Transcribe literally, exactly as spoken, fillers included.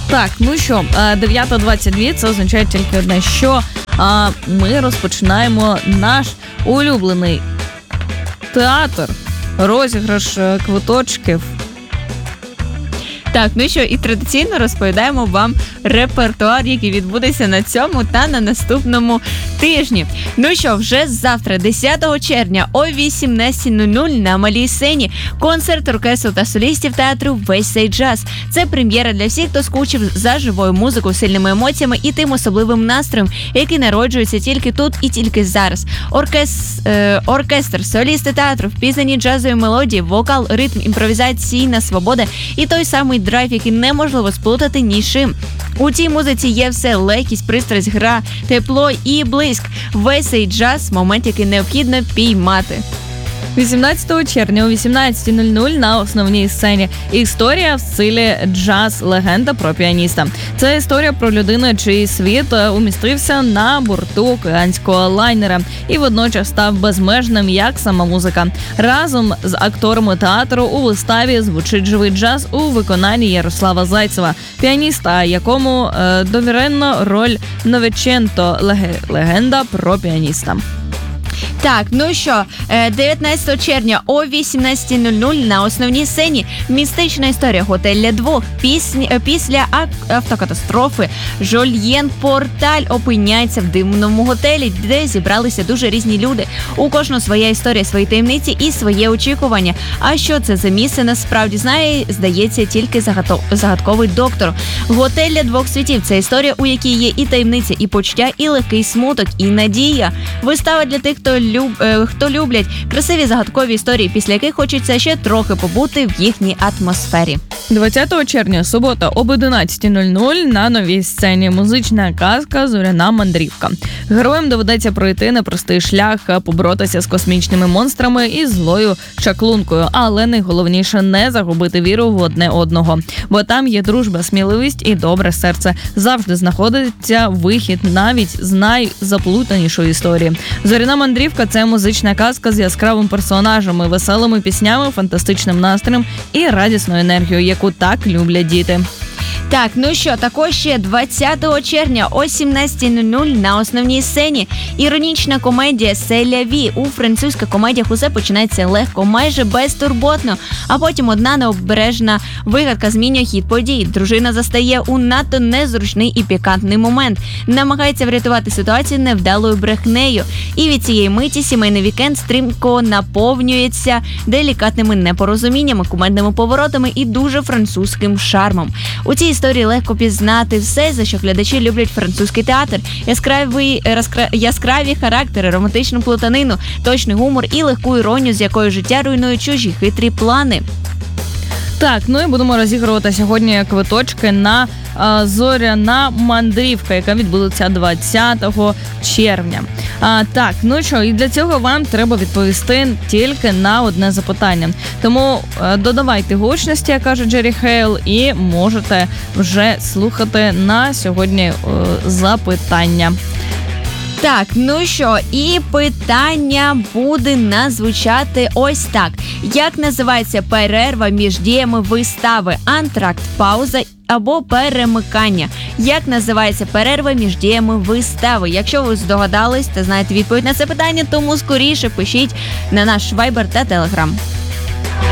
Так, ну що, дев'ята двадцять два, це означає тільки одне, що а, ми розпочинаємо наш улюблений театр, розіграш квиточків. Так, ну що, і традиційно розповідаємо вам репертуар, який відбудеться на цьому та на наступному тижні. Ну що, вже завтра, десятого червня о вісімнадцятій нуль нуль на малій сцені концерт оркестру та солістів театру «Весь цей джаз». Це прем'єра для всіх, хто скучив за живою музикою, сильними емоціями і тим особливим настроєм, який народжується тільки тут і тільки зараз. Оркес... Е... Оркестр, солісти театру, впізнані джазові мелодії, вокал, ритм, імпровізаційна свобода і той самий драйв, який неможливо сплутати ні з чим. У цій музиці є все: легкість, пристрасть, гра, тепло і блиск. Весь цей джаз – момент, який необхідно піймати. вісімнадцятого червня о вісімнадцятій нуль нуль на основній сцені історія в стилі джаз, легенда про піаніста. Це історія про людину, чий світ умістився на борту океанського лайнера і водночас став безмежним, як сама музика. Разом з акторами театру у виставі звучить живий джаз у виконанні Ярослава Зайцева, піаніста, якому е, довірено роль Новеченто, легенда про піаніста. Так, ну що, дев'ятнадцятого червня о вісімнадцятій нуль нуль на основній сцені містична історія готель для двох. Пісні, після автокатастрофи Жольєн Порталь опиняється в дивному готелі, де зібралися дуже різні люди. У кожного своя історія, свої таємниці і своє очікування. А що це за місце насправді знає, здається, тільки загадковий доктор. Готель для двох світів – це історія, у якій є і таємниця, і почуття, і легкий смуток, і надія. Вистава для тих, хто Люб, е, хто люблять красиві загадкові історії, після яких хочеться ще трохи побути в їхній атмосфері. двадцятого червня, субота, об одинадцятій нуль нуль на новій сцені музична казка «Зоряна мандрівка». Героям доведеться пройти непростий шлях, поборотися з космічними монстрами і злою чаклункою, але найголовніше не загубити віру в одне одного, бо там є дружба, сміливість і добре серце. Завжди знаходиться вихід навіть з найзаплутанішої історії. «Зоряна мандрівка» – це музична казка з яскравими персонажами, веселими піснями, фантастичним настроєм і радісною енергією, яку так люблять діти. Так, ну що, також ще двадцятого червня о сімнадцятій нуль нуль на основній сцені іронічна комедія «C'est la vie». У французьких комедіях усе починається легко, майже безтурботно, а потім одна необережна вигадка змінює хід подій. Дружина застає у надто незручний і пікантний момент, намагається врятувати ситуацію невдалою брехнею. І від цієї миті сімейний вікенд стрімко наповнюється делікатними непорозуміннями, кумедними поворотами і дуже французьким шармом. У цій історії легко пізнати все, за що глядачі люблять французький театр: яскраві, розкра... яскраві характери, романтичну плутанину, точний гумор і легку іронію, з якою життя руйнує чужі хитрі плани. Так, ну і будемо розігрувати сьогодні квиточки на а, «Зоряна мандрівка», яка відбудеться двадцятого червня. А, так, ну що, і для цього вам треба відповісти тільки на одне запитання. Тому а, додавайте гучності, як каже Джері Хейл, і можете вже слухати на сьогодні а, запитання. Так, ну що, і питання буде назвучати ось так. Як називається перерва між діями вистави? Антракт, пауза або перемикання? Як називається перерва між діями вистави? Якщо ви здогадались та знаєте відповідь на це питання, тому скоріше пишіть на наш Viber та Telegram.